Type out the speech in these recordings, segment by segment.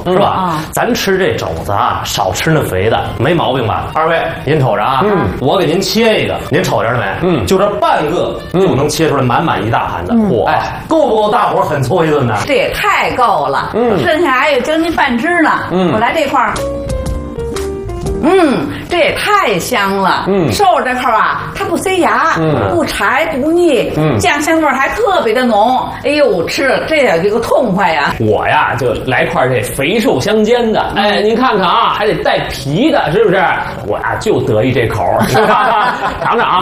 是吧？咱吃这肘子啊，少吃那肥的，没毛病吧？二位，您瞅着啊，我给您切一个，您瞅着了没？就这半个就能切出来满满一大盘子，哎，够不够大伙很凑一顿呢？ 这也太够了，剩下还有将近半只呢。我来这块儿。这也太香了。瘦肉这块啊，它不塞牙，不柴不腻，酱香味还特别的浓。哎呦，吃了这也个痛快呀！ 我呀就来块这肥瘦相间的，哎，您看看啊，还得带皮的，是不是？我呀就得意这口，是吧？尝尝啊。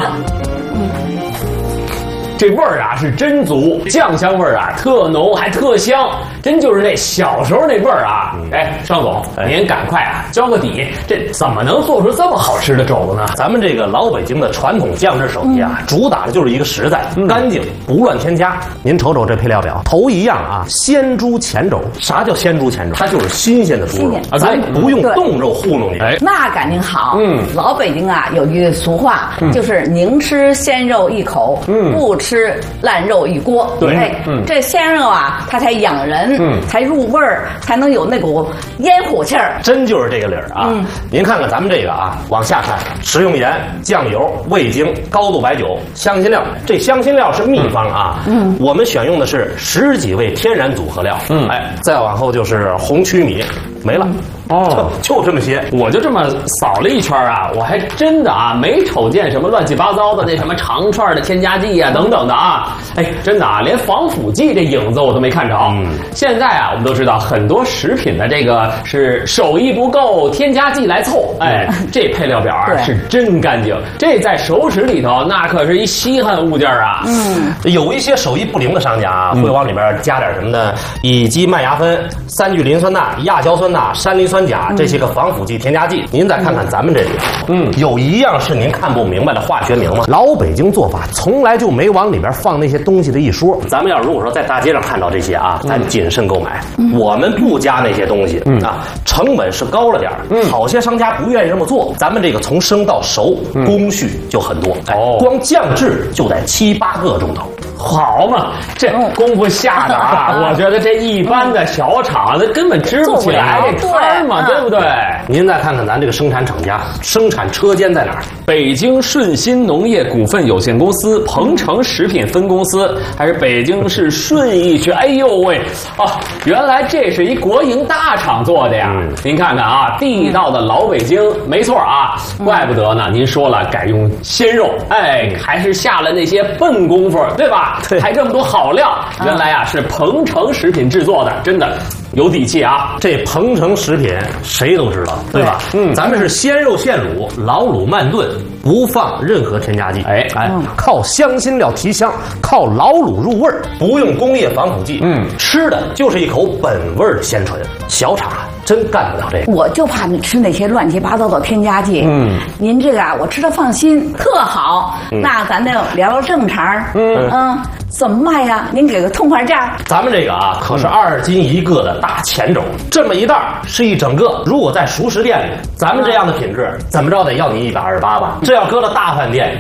这味儿啊是真足，酱香味儿啊特浓还特香，真就是那小时候那味儿啊！哎，尚总，您赶快啊交个底，这怎么能做出这么好吃的肘子呢？ 咱们这个老北京的传统酱汁手艺啊，主打的就是一个实在、干净，不乱添加。您瞅瞅这配料表，头一样啊，鲜猪前肘。啥叫鲜猪前肘？它就是新鲜的猪肉，咱不用冻肉糊弄你。哎， 那感情好。老北京啊有句俗话，就是宁吃鲜肉一口，不吃烂肉一锅。对，这鲜肉啊，它才养人，才入味儿，才能有那股烟火气儿。 真就是这个理儿啊！您看看咱们这个啊，往下看，食用盐、酱油、味精、高度白酒、香辛料。这香辛料是秘方啊，我们选用的是10几味天然组合料。哎，再往后就是红曲米，没了。就这么些。 我就这么扫了一圈啊，我还真的啊没瞅见什么乱七八糟的那什么长串的添加剂啊等等的啊。哎，真的啊，连防腐剂这影子我都没看着。现在啊，我们都知道很多食品的这个是手艺不够，添加剂来凑。哎，这配料表啊是真干净，这在熟食里头那可是一稀罕物件啊。 有一些手艺不灵的商家啊，会往里边加点什么呢？乙基麦芽酚、3聚磷酸钠、亚硝酸钠、山梨酸钾这些个防腐剂添加剂。您再看看咱们这里，有一样是您看不明白的化学名吗？老北京做法从来就没往里边放那些东西的一说。咱们要如果说在大街上看到这些啊，咱谨慎购买。我们不加那些东西啊，成本是高了点好些商家不愿意这么做。咱们这个从生到熟，工序就很多。哎，光酱制就得7、8个钟头。 好嘛，这功夫下的啊，我觉得这一般的小厂那根本支不起来这摊嘛，对不对？ 您再看看咱这个生产厂家，生产车间在哪儿？ 北京顺鑫农业股份有限公司、鹏城食品分公司，还是北京市顺义区？哎呦喂，原来这是一国营大厂做的呀！您看看啊，地道的老北京，没错啊，怪不得呢。您说了改用鲜肉，哎，还是下了那些笨功夫，对吧？ 对， 还这么多好料，原来啊是鹏城食品制作的，真的有底气啊！ 这鹏城食品谁都知道，对吧？咱们是鲜肉现卤，老卤慢炖，不放任何添加剂。哎，靠香辛料提香，靠老卤入味儿，不用工业防腐剂。吃的就是一口本味的鲜醇。小厂真干不了这个。 我就怕你吃那些乱七八糟的添加剂。您这个啊，我吃的放心，特好。那咱就聊聊正茬。怎么卖呀？您给个痛快价。 咱们这个啊，可是2斤1个的大前肘，这么一袋是一整个。如果在熟食店里，咱们这样的品质，怎么着得要你128吧？这要搁到大饭店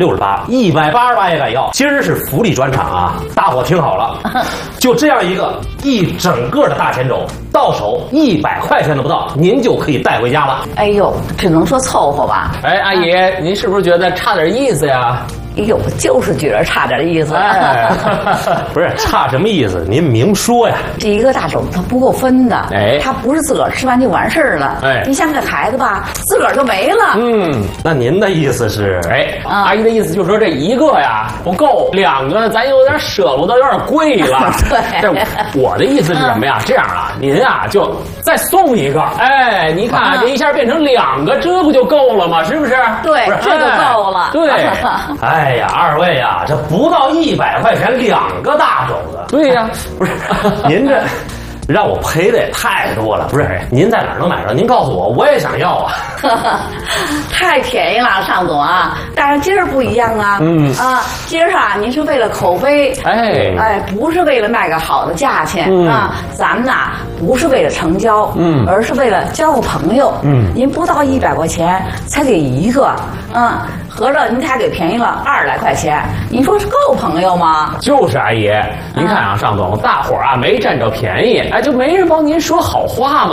，168，188也敢要。今儿是福利专场啊，大伙听好了，就这样一整个的大前肘，到手100块钱都不到，您就可以带回家了。 哎呦，只能说凑合吧。 哎，阿姨，您是不是觉得差点意思呀？ 哎呦，就是觉得差点意思。 不是差什么意思？您明说呀。 这一个大肘它不够分的，它不是自个儿吃完就完事儿了。你像这孩子吧，自个儿就没了。 那您的意思是？ 阿姨的意思就是说这一个呀不够，2个咱有点舍不得，有点贵了。 对， 我的意思是什么呀？这样啊，您啊就再送一个。哎，你看这一下变成2个，这不就够了吗？是不是？ 对，这就够了。 对。 哎呀，二位呀，这不到100块钱2个大肘子。 对呀， 不是您这让我赔的也太多了。不是，您在哪儿能买着？您告诉我，我也想要啊。 太便宜了，尚总啊！但是今儿不一样啊。今儿啊，您是为了口碑，不是为了卖个好的价钱啊。咱们呐，不是为了成交，而是为了交个朋友。您不到100块钱才给一个，合着您还给便宜了20来块钱，您说是够朋友吗？ 就是阿姨，您看啊，尚总，大伙儿啊没占着便宜，哎，就没人帮您说好话嘛。